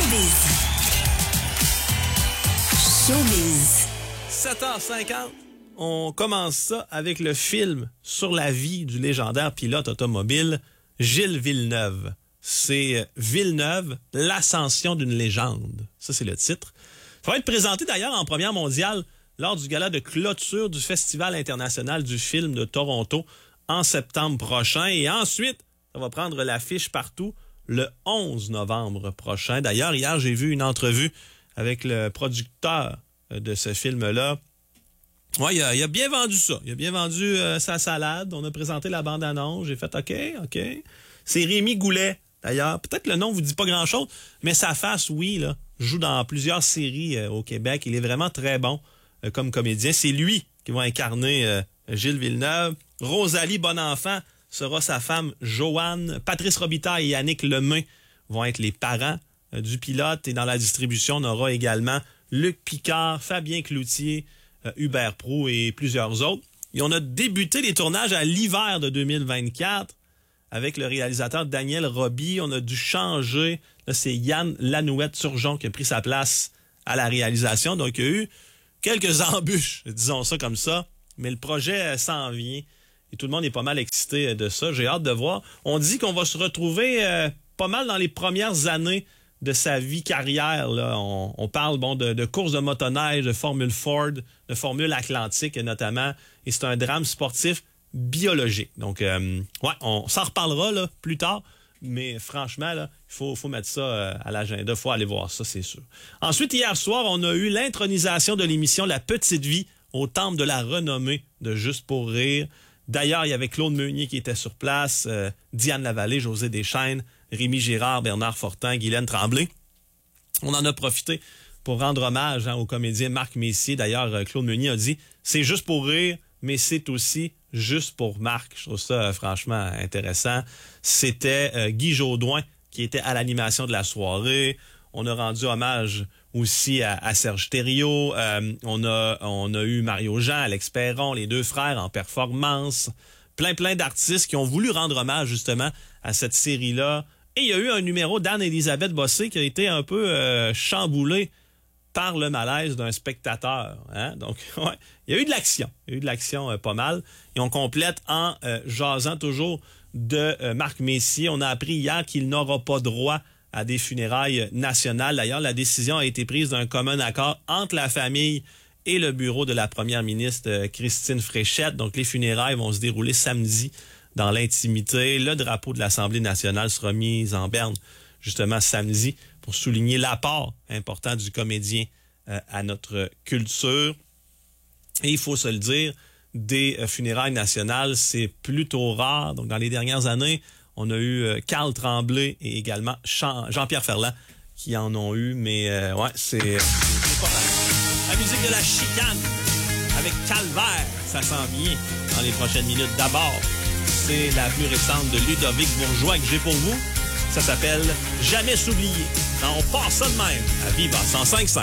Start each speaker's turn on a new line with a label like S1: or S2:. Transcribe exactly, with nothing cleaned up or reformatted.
S1: Showbiz. Showbiz.
S2: sept heures cinquante, on commence ça avec le film sur la vie du légendaire pilote automobile Gilles Villeneuve. C'est Villeneuve, l'ascension d'une légende. Ça, c'est le titre. Ça va être présenté d'ailleurs en première mondiale lors du gala de clôture du Festival international du film de Toronto en septembre prochain. Et ensuite, ça va prendre l'affiche partout le onze novembre prochain. D'ailleurs, hier, j'ai vu une entrevue avec le producteur de ce film-là. Ouais, il a, il a bien vendu ça. Il a bien vendu euh, sa salade. On a présenté la bande-annonce. J'ai fait OK, OK. C'est Rémi Goulet, d'ailleurs. Peut-être que le nom vous dit pas grand-chose, mais sa face, oui, là, joue dans plusieurs séries euh, au Québec. Il est vraiment très bon euh, comme comédien. C'est lui qui va incarner euh, Gilles Villeneuve. Rosalie Bonenfant sera sa femme Joanne. Patrice Robitaille et Yannick Lemay vont être les parents euh, du pilote. Et dans la distribution, on aura également Luc Picard, Fabien Cloutier, euh, Hubert Proulx et plusieurs autres. Et on a débuté les tournages à l'hiver de deux mille vingt-quatre avec le réalisateur Daniel Roby. On a dû changer. Là, c'est Yann Lanouette-Turgeon qui a pris sa place à la réalisation. Donc, il y a eu quelques embûches, disons ça comme ça. Mais le projet euh, s'en vient. Et tout le monde est pas mal excité de ça. J'ai hâte de voir. On dit qu'on va se retrouver euh, pas mal dans les premières années de sa vie carrière. Là. On, on parle bon de, de courses de motoneige, de Formule Ford, de Formule Atlantique notamment. Et c'est un drame sportif biologique. Donc, euh, ouais, on s'en reparlera là, plus tard. Mais franchement, là, il faut, faut mettre ça euh, à l'agenda. Il faut aller voir ça, c'est sûr. Ensuite, hier soir, on a eu l'intronisation de l'émission La Petite Vie au Temple de la Renommée de Juste pour rire. D'ailleurs, il y avait Claude Meunier qui était sur place, euh, Diane Lavallée, José Deschênes, Rémi Girard, Bernard Fortin, Guylaine Tremblay. On en a profité pour rendre hommage hein, au comédien Marc Messier. D'ailleurs, euh, Claude Meunier a dit « C'est juste pour rire, mais c'est aussi juste pour Marc ». Je trouve ça euh, franchement intéressant. C'était euh, Guy Jodoin qui était à l'animation de la soirée. On a rendu hommage aussi à, à Serge Thériault. Euh, on a on a eu Mario Jean, Alex Perron, les deux frères en performance. Plein, plein d'artistes qui ont voulu rendre hommage justement à cette série-là. Et il y a eu un numéro d'Anne-Élisabeth Bossé qui a été un peu euh, chamboulé par le malaise d'un spectateur. Hein? Donc, ouais, il y a eu de l'action. Il y a eu de l'action euh, pas mal. Et on complète en euh, jasant toujours de euh, Marc Messier. On a appris hier qu'il n'aura pas droit à des funérailles nationales. D'ailleurs, la décision a été prise d'un commun accord entre la famille et le bureau de la première ministre Christine Fréchette. Donc, les funérailles vont se dérouler samedi dans l'intimité. Le drapeau de l'Assemblée nationale sera mis en berne justement samedi pour souligner l'apport important du comédien euh, à notre culture. Et il faut se le dire, des euh, funérailles nationales, c'est plutôt rare. Donc, dans les dernières années, on a eu euh, Carl Tremblay et également Jean- Jean-Pierre Ferland qui en ont eu. Mais euh, ouais, c'est, c'est pas mal. La musique de la chicane avec Calvaire, ça s'en vient dans les prochaines minutes. D'abord, c'est la plus récente de Ludovic Bourgeois que j'ai pour vous. Ça s'appelle « Jamais s'oublier ». On passe ça de même à Viva cent cinq virgule cinq.